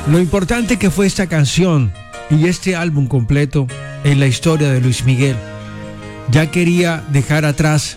Lo importante que fue esta canción y este álbum completo en la historia de Luis Miguel. Ya quería dejar atrás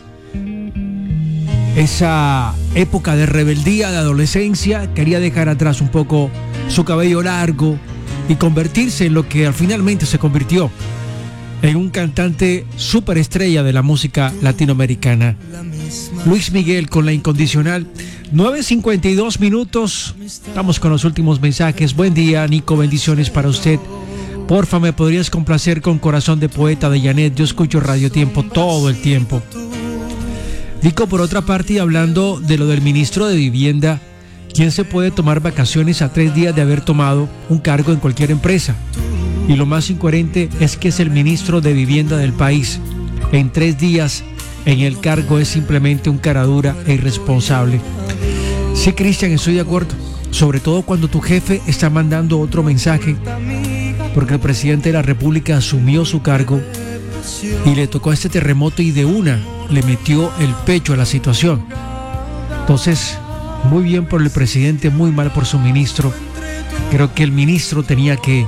esa época de rebeldía, de adolescencia, quería dejar atrás un poco su cabello largo y convertirse en lo que finalmente se convirtió, en un cantante superestrella de la música latinoamericana. Luis Miguel con La Incondicional. 9:52 minutos. Estamos con los últimos mensajes. Buen día, Nico, bendiciones para usted. Porfa, ¿me podrías complacer con Corazón de Poeta de Janet? Yo escucho Radio Tiempo todo el tiempo. Nico, por otra parte, hablando de lo del ministro de Vivienda, ¿quién se puede tomar vacaciones a 3 días de haber tomado un cargo en cualquier empresa? Y lo más incoherente es que es el ministro de Vivienda del país. En 3 días en el cargo es simplemente un caradura e irresponsable. Sí, Cristian, estoy de acuerdo. Sobre todo cuando tu jefe está mandando otro mensaje, porque el presidente de la República asumió su cargo y le tocó este terremoto y de una le metió el pecho a la situación. Entonces, muy bien por el presidente, muy mal por su ministro. Creo que el ministro tenía que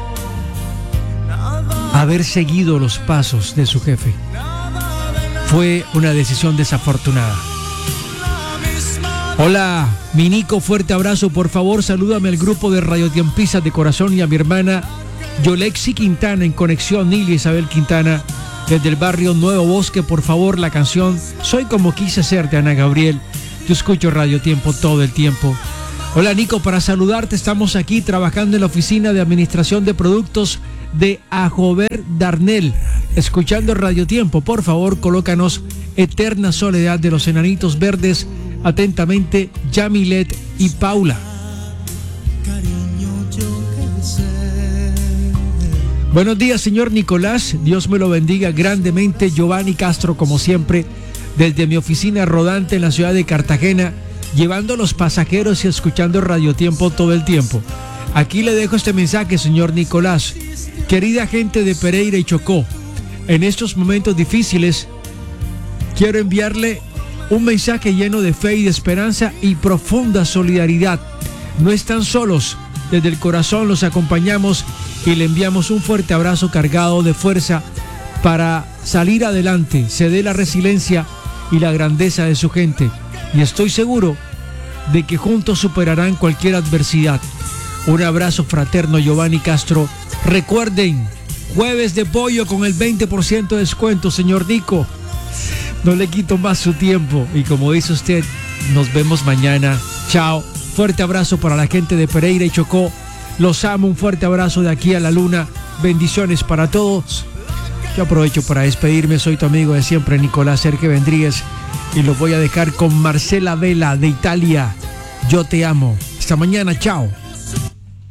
haber seguido los pasos de su jefe. Fue una decisión desafortunada. Hola, mi Nico, fuerte abrazo. Por favor, salúdame al grupo de Radiotiempistas de corazón y a mi hermana Yolexi Quintana en conexión, Nilia Isabel Quintana, desde el barrio Nuevo Bosque. Por favor, la canción Soy como quise ser de Ana Gabriel. Yo escucho Radio Tiempo todo el tiempo. Hola, Nico, para saludarte, estamos aquí trabajando en la oficina de administración de productos de Ajover Darnell, escuchando Radio Tiempo. Por favor, colócanos Eterna Soledad de los Enanitos Verdes. Atentamente, Yamilet y Paula. Buenos días, señor Nicolás. Dios me lo bendiga grandemente. Giovanni Castro, como siempre, desde mi oficina rodante en la ciudad de Cartagena, llevando a los pasajeros y escuchando Radio Tiempo todo el tiempo. Aquí le dejo este mensaje, señor Nicolás. Querida gente de Pereira y Chocó, en estos momentos difíciles, quiero enviarle un mensaje lleno de fe y de esperanza y profunda solidaridad. No están solos, desde el corazón los acompañamos y le enviamos un fuerte abrazo cargado de fuerza para salir adelante. Se dé la resiliencia y la grandeza de su gente y estoy seguro de que juntos superarán cualquier adversidad. Un abrazo fraterno, Giovanni Castro. Recuerden, jueves de pollo con el 20% de descuento, señor Nico. No le quito más su tiempo y como dice usted, nos vemos mañana. Chao. Fuerte abrazo para la gente de Pereira y Chocó. Los amo. Un fuerte abrazo de aquí a la luna. Bendiciones para todos. Yo aprovecho para despedirme. Soy tu amigo de siempre, Nicolás Sergio Vendríguez, y los voy a dejar con Marcela Vela de Italia. Yo te amo. Hasta mañana. Chao.